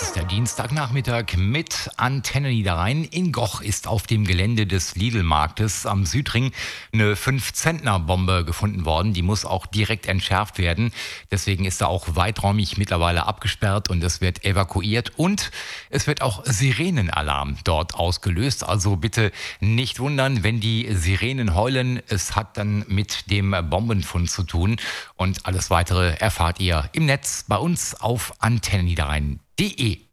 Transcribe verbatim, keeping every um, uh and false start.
Es ist der Dienstagnachmittag mit Antenne Niederrhein. In Goch ist auf dem Gelände des Lidl-Marktes am Südring eine fünf-Zentner-Bombe gefunden worden. Die muss auch direkt entschärft werden. Deswegen ist da auch weiträumig mittlerweile abgesperrt und es wird evakuiert. Und es wird auch Sirenenalarm dort ausgelöst. Also bitte nicht wundern, wenn die Sirenen heulen. Es hat dann mit dem Bombenfund zu tun. Und alles Weitere erfahrt ihr im Netz bei uns auf antenne niederrhein punkt de.